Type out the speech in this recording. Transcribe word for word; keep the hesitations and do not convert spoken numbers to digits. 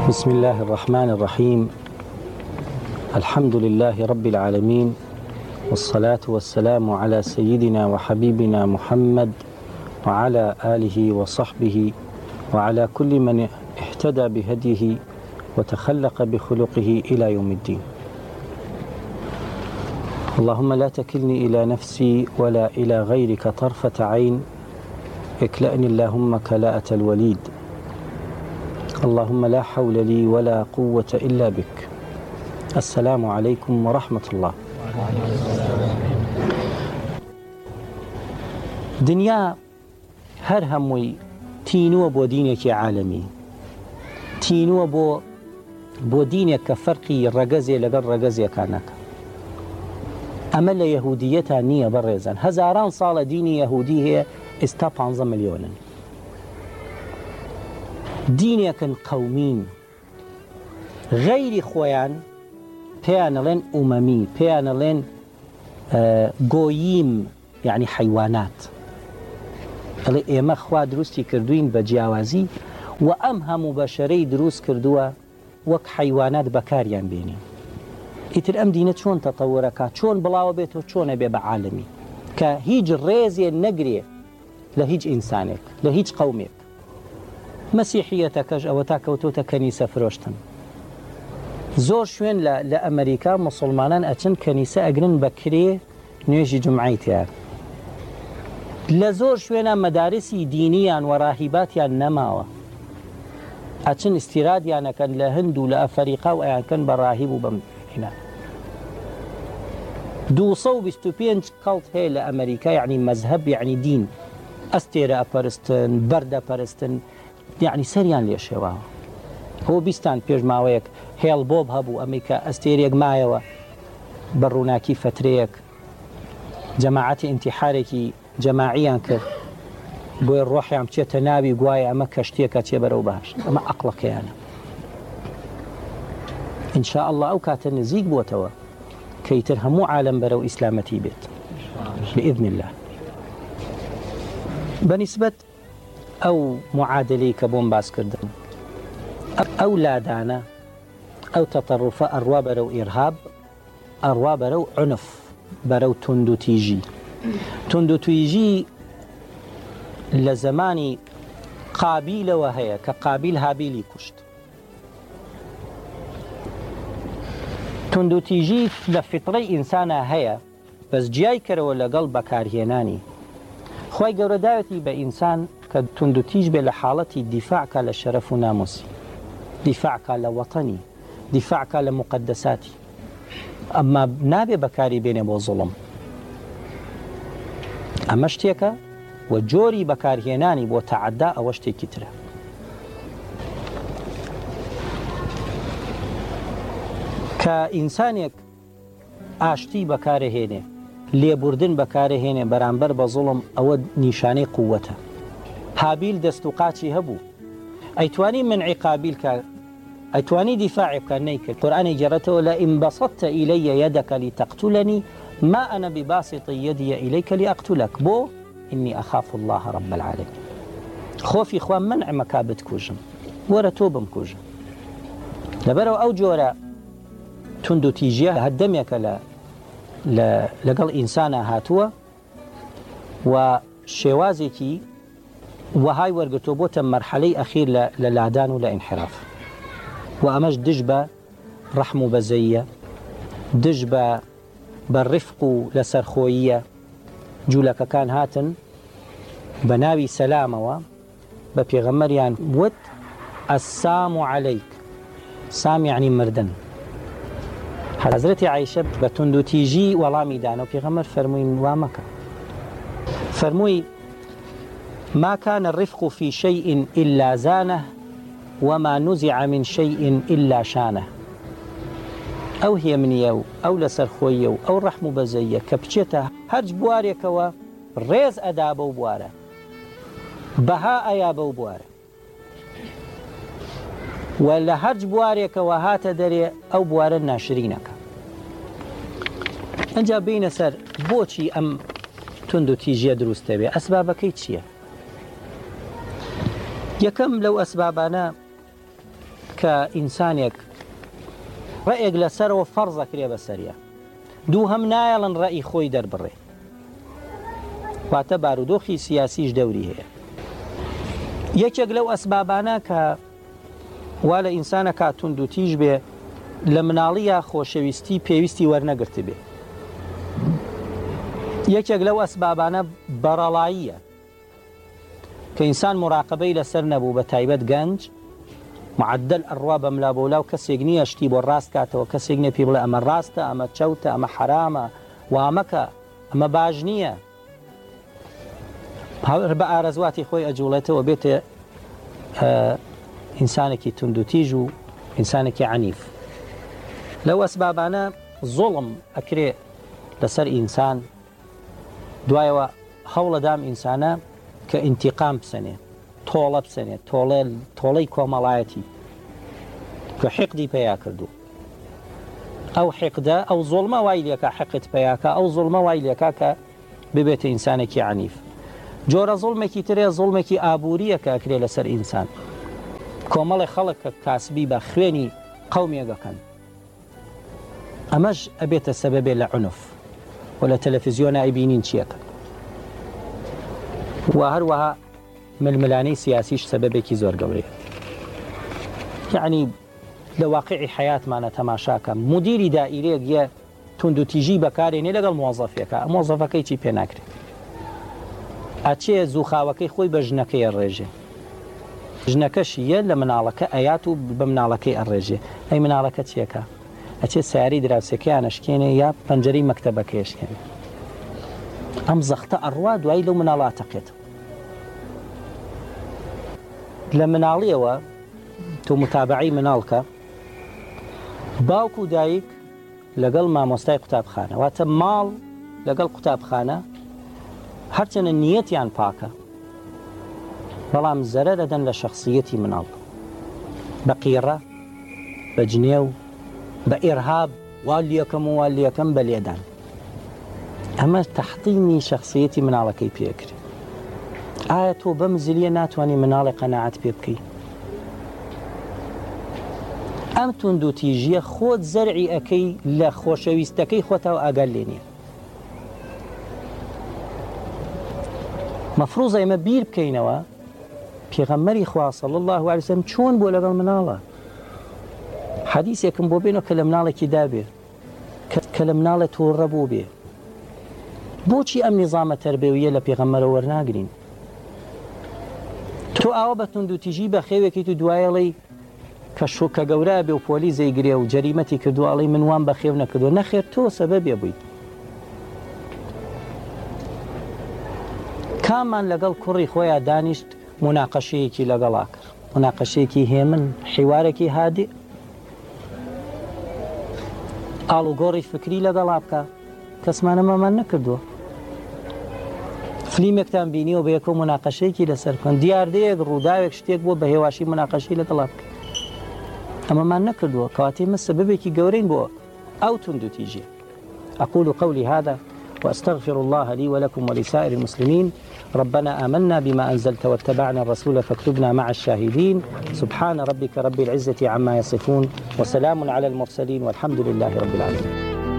بسم الله الرحمن الرحيم. الحمد لله رب العالمين، والصلاة والسلام على سيدنا وحبيبنا محمد وعلى آله وصحبه وعلى كل من اهتدى بهديه وتخلق بخلقه إلى يوم الدين. اللهم لا تكلني إلى نفسي ولا إلى غيرك طرفة عين، اكلأني اللهم كلاءة الوليد. اللهم لا حول لي ولا قوة إلا بك. السلام عليكم ورحمة الله. دنيا هر هموي تينوه بو دينك عالمي، تينوه بو بو دينك كفرقي رقزي لقر رقزي كانك. أما يهوديتها نية برزان هزاران صالة ديني يهودي هي استا پانزە مليونا. دينيكن قومين غير خويان بيانلين أممي بيانلين آه قويم، يعني حيوانات. إما خوا دروستي كردوين بجاوازي وأمهم بشري دروس كردوا وك حيوانات بكاريان بيني. إتر أم دينة شون تطورك شون بلاو بيتو شون بيبا عالمي كهيج الريزي النقري لهيج إنسانك لهيج قومك. مسيحيتك أو تاكوتوتا كنيسة فروشتن زور شوين لأمريكا مسلمانان أتن كنيسة أقرن بكري نيجي جمعيتها لزور شوين مدارسي دينيا وراهباتيا نماوة أتن استيراديا كان لهند ولأفريقا وأيان كان براهب وبمهنا دو صو بستوبين قلت هي لأمريكا، يعني مذهب يعني دين أستيرا أبرستن بردا أبرستن، يعني سريان ليش هوا هو بيستان بيج ماويك هيل بوب هبو أمريكا أستيريك مايوا بروناكي فتريك جماعتي انتحاركي جماعيا كر بوي الروح عم تنابي قواي أما كشتيك تيبرو باش أما أقلق يعني إن شاء الله أو كاتن نزيق بوتوا كي ترهموا عالم برو إسلامتي بيت بإذن الله. بنسبة أو معادلة كبون باس كردن أو لادانا أو تطرف أروا برو إرهاب أروا برو عنف برو تندو تيجي تندو تيجي لزماني قابيل وهي كقابيل هابيلي كشت. تندو تيجي لفطري إنسانة هي بس جاي كرو لقلب كارهيناني خوي قورة داوتي بإنسان كتندو تيج بلحالتي دفاعك لشرف وناموسي، دفاعك لوطني، دفاعك لمقدساتي، أما نابي بكاري بيني بو ظلم. أما اشتيك وجوري بكاري هناني بو تعدى أو اشتي كترة. كإنسانك آشتي بكاري هني لێبوردن بەکارهێنێ بەرامبەر بە زوڵم ئەوە نیشانەی قووەتە. هابیل دەستوقاچی هەبوو ئەیتوانی منعی قابیل کە ئەیتوانی دیفاعی بکە نەیکرد. قورئانی گەڕێتەوە لئن بسطت إلي يدك لتقتلني ما أنا بباسط يدي إليك لأقتلك بۆ إني أخاف الله رب العالمين. خۆفی خوا منع مەکا بتکوژم وەرە تۆ بمکوژە. لەبەرەوە ئەو جۆرە تند و تیژیە هەردەمێکە لە لەگەڵ ئینسانە هاتووە و شێوازێکی وەهای وەرگرتۆ بۆتە مەرحەلەی ئەخیر لە لادان و لە ئینحراف و ئەمەش دژ بە ڕەحم و بەزەییە، دژ بە بەڕفق و لەسەرخۆییە. جوولەکەکان هاتن بە ناوی سەلامەوە بە پێغەمبەریان وت ئەسسام عەلەیک، سام یعنی مردن. حضرتي عائشة بتندو تيجي وڵامی دانا و پێغەمبەر فەرمووی وا مەکە. فەرمووی ما كان الرفق في شيء إلا زانه وما نزع من شيء إلا شانه. أو هي منية أو لسرخوية أو رحم بزية كبتشتها هرج بواريكوا ريز أداب وبوارة بها أياب وبوارة ولا هرج بواريكوا هات دري أو بوارة ناشرينك. ئەجا بینە سەر بۆچی ئەم تند و تیژیە دروستە بێ ئەسبابەکەی چییە؟ یەکەم لەو ئەسبابانە کە ئینسانێک ڕێیەک لەسەرەوە فەرزەکرێ بەسەریە دوو هەم نایەڵن ڕێی خۆی دەربڕێ واتە بارودۆخی سیاسیش دەوری هەیە یەکێک لەو ئەسبابانە کە وا لە ئینسانە کاتون و تیژ بێ لە مناڵیە خۆشەویستی پێویستی وەرنەگرت بێ یەکێک لەو ئەسبابانە بەڕەڵاییە کە ئینسان مراقبەی لەسەر نەبوو بە تایبەت گەنج معدل ئەڕوا بە ملا بۆلاو کەسێک نییە شتی بۆ ڕاست کاتەوە کەسێک نێ پێ بڵێ ئەمە ڕاستە ئەمە چەوتە ئەمە حرامە وامەکە ئەمە باش نییە بە ئارەزواتی خۆی ئەجوڵێتەوە بێتە ئینسانێکی تند و تیژ و ئینسانێکی عنیف لەو ئەسبابانە زۆڵم ئەکرێ لەسەر ئینسان دوایەوە هەوڵەدام ئینسانە کە ئینتیقام بسەنێ تۆڵە بسەنێت تۆڵەی کۆمەڵایەتی کە حقدی پێیا کردو ئەو حقدە ئەو زۆڵمە وای لێکە حقت پێیاکە ئەو زۆڵمە وای لێکە کە ببێتە ئینسانێکی عنیف جۆرە زۆڵمێکی ترێ زۆڵمێکی ئابووریە کە ئەکرێ لەسەر ئینسان کۆمەڵی خەڵک کە کاسبی بە خوێنی قەومێگەکەن ئەمەش ئەبێتە سەبەبێ لە عنف و لە تەلەڤیزیۆنە ئەیبینین چیەکە و هەروەها ململانەی سیاسیش سەبەبێکی زۆر گەورەیە یعنی لە واقعی حیاتمانە تەماشاکە مدیری دائیرەیەک یە تند و تیژی بەکارێنێ لەگەڵ مۆزەفێکە مۆزەفەکەی چی پێ ناکرێت ئەچێ زووخاوەکەی خۆی بە ژنەکەی ئەڕێژێ ژنەکەشی یە لە مناڵەکە ئەیات و بە مناڵەکەی ئەڕێژێ ئەی مناڵەکە چیەکە ئەچێ سیاری دراوسەکەیان ئەشکێنێ یا پەنجەرەی مەکتەبەکەی ئەشکێنێ ئەم زەختە ئەڕوا دوایی لەو مناڵاتەقێت لە مناڵیەوە تۆ متابعی مناڵکە باوک و دایک لەگەڵ مامۆستای قوتابخانە واتە ماڵ لەگەڵ قوتابخانە هەرچەنە نیەتیان پاکە بەڵام زەرە دەدەن لە شەخصیەتی مناڵ بە قیڕە بە جنێ و بە ئێرهاب والیەکەم و والیەکەم بە لێدان ئەمە تەحقیمی شەخصیەتی مناڵەکەی پێکرێت ئایا تۆ بەم زلیە ناتوانانی مناڵی قەناعەت پێ بکەی ئەم تند و تیژیە خۆت زەرعی ئەەکەی لە خۆشەویستەکەی خۆتەوە ئاگەر لێ نییە مەفروضە ئێمە بیر بکەینەوە پێغەمبەری خوا صلی الله علیه وسلم چۆن بۆ لەگەڵ مناڵە حەدیثێکم بۆ بێنەوە کە لە مناڵێکی دابێ کە لە مناڵە تۆڕە بوو بێ بۆچی ئەم نیزامە تەربێویە لە پێغەمبەرە وەرناگرین تۆ ئاوە بە تند و تیژی بە خێوێکی تو دوایەڵی کە شۆکە گەورە بێ و پۆلی زەیگرێ و جەریمەتی کردوواڵی من وان بە خێو نەکردو نەخێر تۆ سەبەبێ بوویت کامان لەگەڵ کوڕی خۆیان دانیشت مناقەشەیەکی لەگەڵا کرد مناقەشەیەکی هێمن حیوارێکی هادێ ئاڵوگۆڕی فکری لەگەڵا بکە کەسمانە مەمان نەکردووە فلیمێکتان بینیەوە بە یەکەوە مناقەشەیەکی لەسەر کۆن دیاردەیەک ڕووداوێک شتێک بۆ بە هێواشی مناقەشەی لەگەڵا بکە ئەمەمان نەکردووە کەواتەی مە سەبەبێکی گەورەین بۆ ئەو تند و تیژی أقول قولي هذا وأستغفر الله لي ولكم ولسائر المسلمين ربنا آمنا بما أنزلت واتبعنا الرسول فاكتبنا مع الشاهدين سبحان ربك رب العزة عما يصفون وسلام على المرسلين والحمد لله رب العالمين